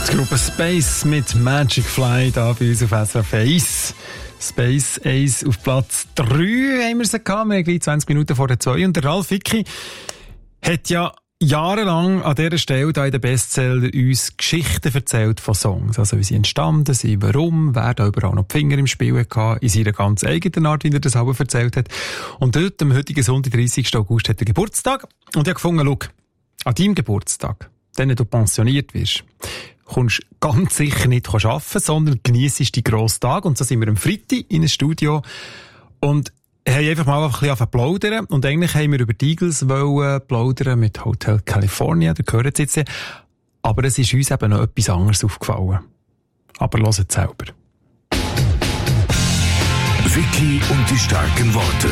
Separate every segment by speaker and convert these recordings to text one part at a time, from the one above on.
Speaker 1: Gruppe Space mit Magic Fly da bei uns auf SRF 1. Space Ace auf Platz 3 haben wir sie gehabt. Wir haben gleich 20 Minuten vor der 2. Und der Ralf Vicki hat ja jahrelang an dieser Stelle da in den Bestseller uns Geschichten erzählt von Songs. Also wie sie entstanden sind, warum, wer da überall noch die Finger im Spiel hatte, in seiner ganz eigenen Art, wie er das selber erzählt hat. Und dort, am heutigen Sonntag, 30. August, hat er Geburtstag. Und ich habe gefunden, schau, an deinem Geburtstag, wenn du pensioniert wirst, kommst ganz sicher nicht arbeiten, sondern geniessest die grossen Tage. Und so sind wir am Freitag in einem Studio und haben einfach mal ein bisschen plaudern. Und eigentlich haben wir über die Eagles plaudern mit Hotel California, da gehört es jetzt. Aber es ist uns eben noch etwas anderes aufgefallen. Aber hört es selber.
Speaker 2: Vicki und die starken Worte.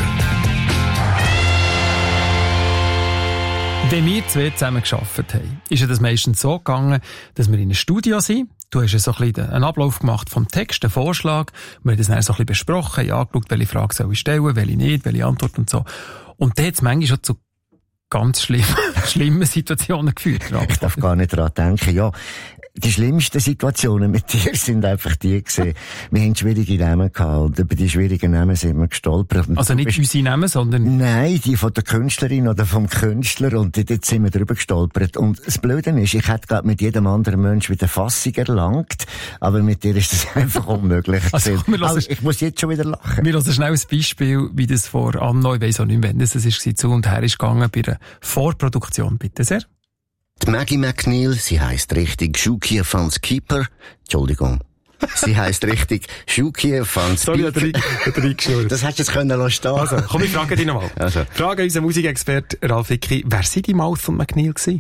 Speaker 1: Wenn wir zwei zusammen gearbeitet haben, ist ja das meistens so gegangen, dass wir in einem Studio sind. Du hast ja so ein bisschen einen Ablauf gemacht vom Text, einen Vorschlag. Wir haben das dann so ein bisschen besprochen, haben angeschaut, welche Frage soll ich stellen, welche nicht, welche Antwort und so. Und dann hat es manchmal schon zu ganz schlimmen Situationen geführt.
Speaker 3: Ich darf gar nicht daran denken, ja. Die schlimmsten Situationen mit dir sind einfach die gewesen. Wir haben schwierige Namen gehabt und über die schwierigen Namen sind wir gestolpert.
Speaker 1: Also nicht unsere Namen, sondern...
Speaker 3: Nein, die von der Künstlerin oder vom Künstler und dort sind wir drüber gestolpert. Und das Blöde ist, ich hätte gerade mit jedem anderen Mensch wieder Fassung erlangt, aber mit dir ist das einfach unmöglich.
Speaker 1: Also,
Speaker 3: ich muss jetzt schon wieder lachen.
Speaker 1: Wir hören schnell ein Beispiel, wie das vor Anno, ich weiss auch nicht mehr, wann das war, zu und her ist gegangen bei der Vorproduktion. Bitte sehr.
Speaker 4: Die Maggie McNeil, sie heisst richtig Shukia van Skipper. Entschuldigung. Sie heisst richtig Shukia van Skipper.
Speaker 1: Sorry,
Speaker 4: das hättest du jetzt können stehen.
Speaker 1: Also, komm, ich frage dich nochmal.
Speaker 4: Also.
Speaker 1: Frage unseren Musikexperten Ralf Vicki, wer sind die Mouth und McNeil gewesen?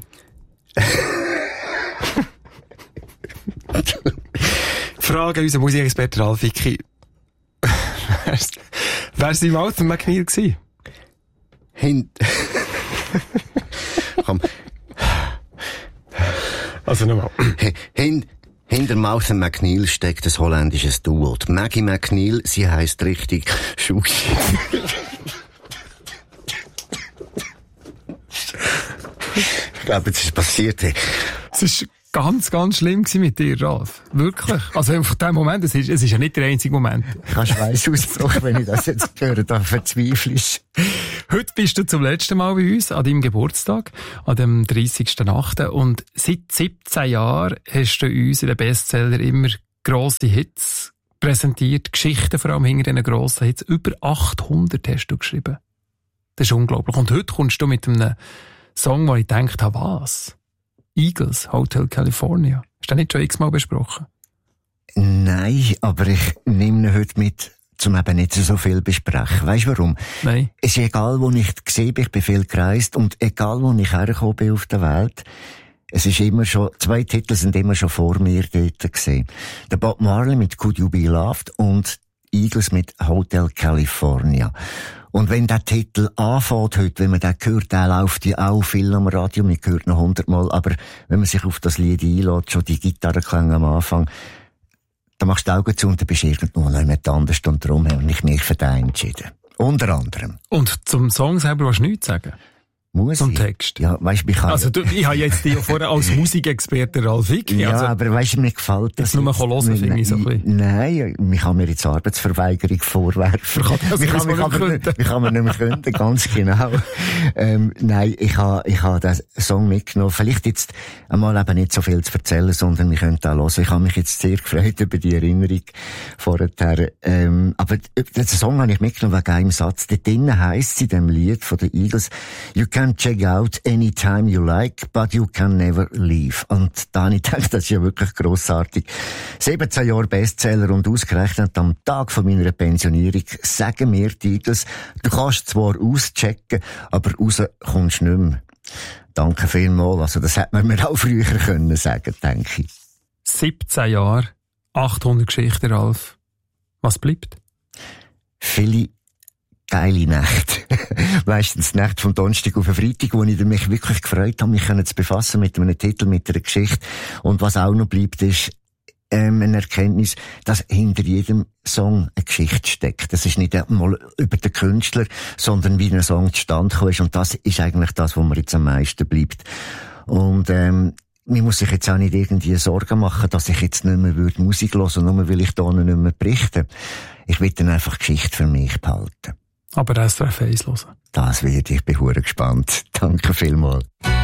Speaker 1: Frage unseren Musikexperten Ralf Vicki, wer sind Mouth und McNeil gewesen?
Speaker 4: Komm.
Speaker 1: Also nochmal.
Speaker 4: Hinter Mouth und McNeil steckt ein holländisches Duo. Die Maggie McNeil, sie heisst richtig Schuki. Ich glaube, jetzt ist passiert.
Speaker 1: Es ist ganz, ganz schlimm gewesen mit dir, Ralf. Wirklich. Also von dem Moment, es ist ja nicht der einzige Moment.
Speaker 3: Ich habe Schweißausbruch, wenn ich das jetzt höre, da verzweifelst.
Speaker 1: Heute bist du zum letzten Mal bei uns, an deinem Geburtstag, an dem 30.8. Und seit 17 Jahren hast du uns in den Bestseller immer grosse Hits präsentiert, Geschichten vor allem hinter diesen grossen Hits. Über 800 hast du geschrieben. Das ist unglaublich. Und heute kommst du mit einem Song, wo ich gedacht habe, was? Eagles, Hotel California. Hast du das nicht schon x-mal besprochen?
Speaker 3: Nein, aber ich nehme ihn heute mit, zum eben nicht so viel besprechen. Weisst du warum?
Speaker 1: Nein.
Speaker 3: Es ist egal, wo ich gesehen bin, ich bin viel gereist, und egal, wo ich hergekommen bin auf der Welt, es ist immer schon, 2 Titel sind immer schon vor mir dort gewesen. Der Bob Marley mit Could You Be Loved und Eagles mit Hotel California. Und wenn der Titel anfängt heute, wenn man den hört, der läuft ja auch viel am Radio, man hört noch 100-mal, aber wenn man sich auf das Lied einlässt, schon die Gitarrenklänge am Anfang, dann machst du die Augen zu und dann bist du irgendwo noch jemand anders, und darum habe ich mich für den entschieden. Unter anderem.
Speaker 1: Und zum Song selber willst du nichts sagen?
Speaker 3: Muss
Speaker 1: zum
Speaker 3: ich?
Speaker 1: Text?
Speaker 3: Ja, weisst du, ich kann...
Speaker 1: Also ich habe jetzt dich vorher als Musikexperte Ralf Vicki.
Speaker 3: Ja,
Speaker 1: also,
Speaker 3: aber weisst du, mir gefällt das.
Speaker 1: Jetzt nur hören, finde ich so ein bisschen.
Speaker 3: Nein, ich kann mir jetzt Arbeitsverweigerung vorwerfen. Ich kann mir nicht mehr künden, ganz genau. Nein, ich habe den Song mitgenommen. Vielleicht jetzt einmal eben nicht so viel zu erzählen, sondern wir können auch hören. Ich habe mich jetzt sehr gefreut über die Erinnerung vorher. Aber den Song habe ich mitgenommen wegen einem Satz. Da drinnen heisst es in dem Lied von den Eagles, You can check out anytime you like, but you can never leave. Und da habe ich gedacht, das ist ja wirklich grossartig. 17 Jahre Bestseller und ausgerechnet am Tag von meiner Pensionierung sagen mir die Eagles, du kannst zwar auschecken, aber raus kommst du nicht mehr. Danke vielmals. Also das hätte man mir auch früher können sagen, denke ich.
Speaker 1: 17 Jahre, 800 Geschichten, Ralf. Was bleibt?
Speaker 3: Viele geile Nächte. Meistens Nächte vom Donnerstag auf den Freitag, wo ich mich wirklich gefreut habe, mich zu befassen mit einem Titel, mit einer Geschichte. Und was auch noch bleibt, ist eine Erkenntnis, dass hinter jedem Song eine Geschichte steckt. Das ist nicht einmal über den Künstler, sondern wie ein Song zustande gekommen ist. Und das ist eigentlich das, was mir jetzt am meisten bleibt. Und man muss sich jetzt auch nicht irgendwie Sorgen machen, dass ich jetzt nicht mehr Musik hören würde, nur weil ich da nicht mehr berichte. Ich will dann einfach Geschichte für mich behalten.
Speaker 1: Aber SRF 1 hören.
Speaker 3: Das werde ich, bin hure gespannt. Danke vielmals.